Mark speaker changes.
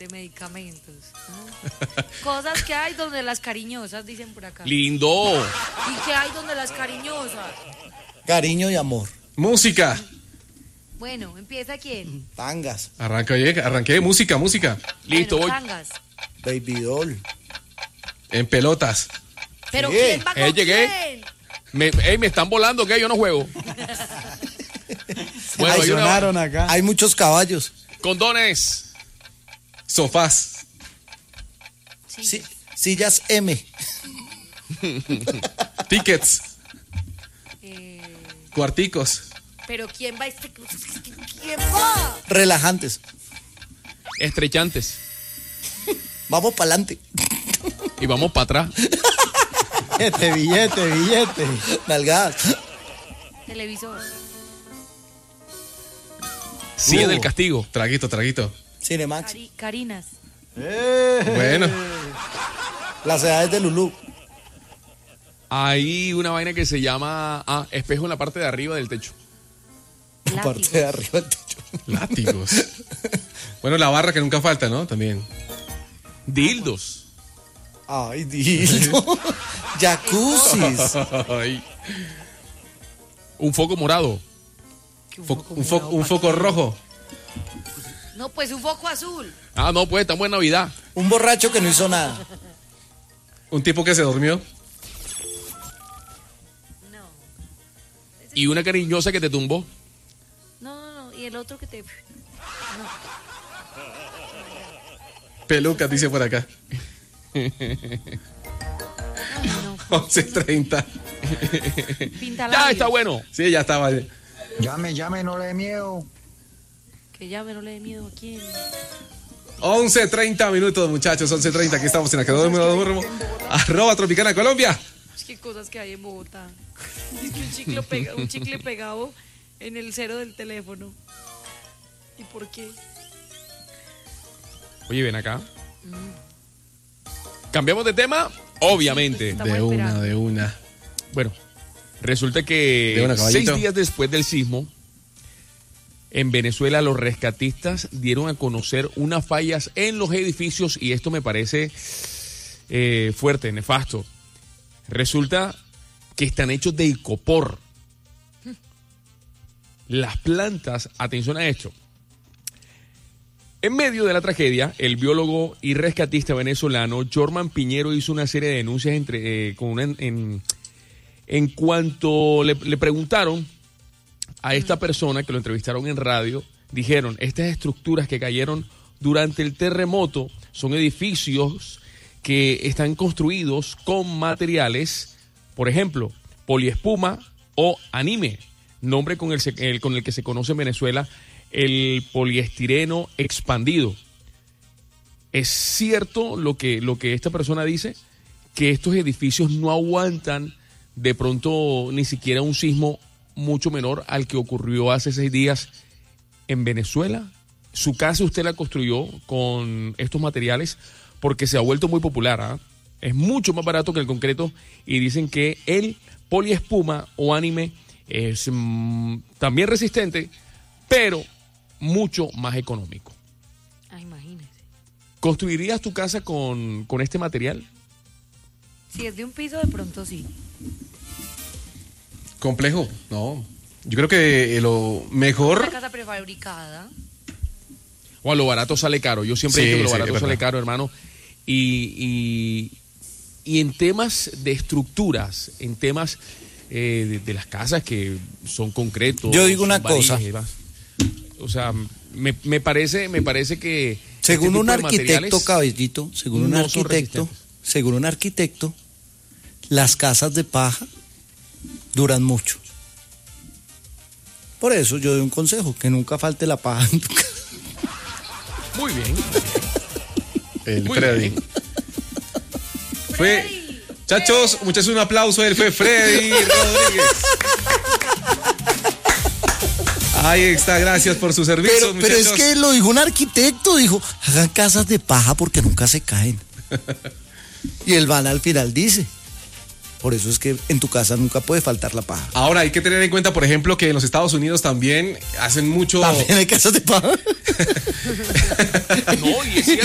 Speaker 1: de medicamentos, ¿no? Cosas que hay donde las cariñosas, dicen por acá.
Speaker 2: Lindo.
Speaker 1: ¿Y qué hay donde las cariñosas?
Speaker 3: Cariño y amor.
Speaker 4: Música.
Speaker 1: Bueno, ¿empieza quién?
Speaker 3: Tangas.
Speaker 4: Arranqué, música.
Speaker 2: Listo,
Speaker 1: Bueno,
Speaker 2: voy.
Speaker 1: tangas.
Speaker 3: Baby doll.
Speaker 4: En pelotas.
Speaker 1: ¿Pero
Speaker 3: ¿Qué?
Speaker 1: quién va con
Speaker 2: Llegué.
Speaker 1: quién?
Speaker 2: Me están volando, ¿qué? Yo no juego. Bueno,
Speaker 3: Ay,
Speaker 2: hay una-
Speaker 5: Sonaron acá.
Speaker 3: Hay muchos caballos.
Speaker 2: condones.
Speaker 4: Sofás.
Speaker 1: Sí.
Speaker 3: Sillas M.
Speaker 4: Tickets. Cuarticos.
Speaker 1: ¿Pero quién va? ¿Quién va?
Speaker 3: Relajantes.
Speaker 2: Estrechantes.
Speaker 3: Vamos para adelante.
Speaker 2: Y vamos para atrás.
Speaker 5: Billete.
Speaker 3: Nalgadas.
Speaker 1: Televisor.
Speaker 2: Sigue del castigo.
Speaker 4: Traguito.
Speaker 3: Cinemax.
Speaker 1: Carinas.
Speaker 4: Bueno.
Speaker 3: Las edades de Lulú.
Speaker 2: Hay una vaina que se llama espejo en la parte de arriba del techo.
Speaker 3: La parte de arriba del techo.
Speaker 4: Látigos. Bueno, la barra que nunca falta, ¿no? También.
Speaker 2: Dildos.
Speaker 3: Ay, dildo. Jacuzzis.
Speaker 4: Ay.
Speaker 2: Un foco morado.
Speaker 4: Un foco rojo.
Speaker 1: No, pues un foco azul.
Speaker 2: No, pues estamos en Navidad.
Speaker 3: Un borracho que no hizo nada.
Speaker 4: Un tipo que se durmió.
Speaker 1: No.
Speaker 2: Y una cariñosa que te tumbó.
Speaker 1: No. Y el otro que te...
Speaker 4: Pelucas, dice por acá.
Speaker 1: No.
Speaker 4: 11:30.
Speaker 1: Pinta
Speaker 2: Ya está bueno.
Speaker 4: Sí, ya estaba.
Speaker 5: Llame, no le dé miedo.
Speaker 1: Que llame, no le dé miedo a quién.
Speaker 4: 11:30 minutos, muchachos. 11:30. Aquí estamos en la cadena número 2. @Tropicana Colombia.
Speaker 1: Es que cosas que hay en Bogotá. Es que un chicle pegado en el cero del teléfono. ¿Y por qué?
Speaker 2: Oye, ven acá. ¿Cambiamos de tema? Obviamente.
Speaker 1: Sí, pues,
Speaker 4: De
Speaker 1: esperando.
Speaker 4: una.
Speaker 2: Bueno, resulta que
Speaker 4: De una, caballito.
Speaker 2: 6 días después del sismo, en Venezuela los rescatistas dieron a conocer unas fallas en los edificios y esto me parece fuerte, nefasto. Resulta que están hechos de icopor. Las plantas, atención a esto. En medio de la tragedia, el biólogo y rescatista venezolano Jorman Piñero hizo una serie de denuncias en cuanto le preguntaron a esta persona que lo entrevistaron en radio, dijeron, estas estructuras que cayeron durante el terremoto son edificios que están construidos con materiales, por ejemplo, poliespuma o anime, nombre con el que se conoce en Venezuela el poliestireno expandido. ¿Es cierto lo que esta persona dice? Que estos edificios no aguantan de pronto ni siquiera un sismo mucho menor al que ocurrió hace 6 días en Venezuela. Su casa usted la construyó con estos materiales porque se ha vuelto muy popular. Es mucho más barato que el concreto y dicen que el poliespuma o anime es también resistente, pero mucho más económico.
Speaker 1: Imagínese.
Speaker 2: ¿Construirías tu casa con este material?
Speaker 1: Si es de un piso, de pronto sí.
Speaker 4: Complejo. No. Yo creo que lo mejor.
Speaker 1: Una casa prefabricada.
Speaker 2: O a lo barato sale caro. Yo siempre
Speaker 4: Sí,
Speaker 2: he dicho que lo
Speaker 4: sí,
Speaker 2: barato
Speaker 4: es
Speaker 2: sale
Speaker 4: verdad.
Speaker 2: caro, hermano. Y en temas de estructuras, en temas de las casas que son concretos.
Speaker 3: Yo digo
Speaker 2: son
Speaker 3: una
Speaker 2: varillas
Speaker 3: cosa.
Speaker 2: y demás. O sea, me parece que
Speaker 3: Según
Speaker 2: este
Speaker 3: un
Speaker 2: tipo de
Speaker 3: arquitecto,
Speaker 2: materiales
Speaker 3: caballito, según un
Speaker 2: no son
Speaker 3: arquitecto,
Speaker 2: resistentes.
Speaker 3: las casas de paja duran mucho. Por eso yo doy un consejo, que nunca falte la paja en tu casa.
Speaker 2: Muy bien.
Speaker 4: El
Speaker 2: Muy
Speaker 4: Freddy.
Speaker 2: bien.
Speaker 4: Fue. Muchachos, un aplauso. Él fue Freddy Rodríguez. Ahí está, gracias por su servicio.
Speaker 3: Pero es que lo dijo un arquitecto, dijo, hagan casas de paja porque nunca se caen. Y el van al final dice, por eso es que en tu casa nunca puede faltar la paja.
Speaker 4: Ahora hay que tener en cuenta, por ejemplo, que en los Estados Unidos también hacen mucho.
Speaker 3: ¿También hay casas de paja?
Speaker 2: No, y es cierto.